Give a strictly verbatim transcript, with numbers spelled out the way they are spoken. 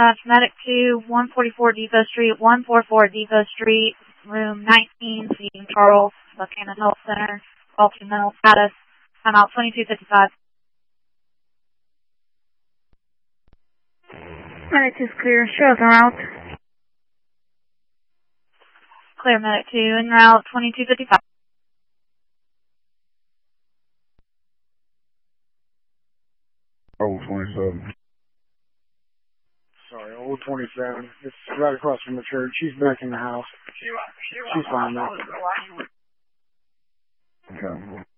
Dispatch, Medic two, one forty-four Depot Street, one forty-four Depot Street, room nineteen, seeing Charles, Buchanan Health Center, call to mental status, I'm out twenty-two fifty-five. Medic two is clear, show us en route. Clear, Medic two, en route, twenty-two fifty-five. Oh, twenty-seven. Sorry, old twenty-seven. It's right across from the church. She's back in the house. She's fine now. Okay.